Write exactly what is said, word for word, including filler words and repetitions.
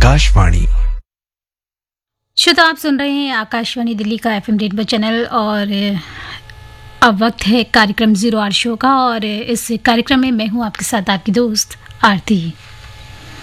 आकाशवाणी। श्रोता, आप सुन रहे हैं आकाशवाणी दिल्ली का एफएम रेनबो चैनल और अब वक्त है कार्यक्रम जीरो आवर शो का। और इस कार्यक्रम में मैं हूं आपके साथ आपकी दोस्त आरती।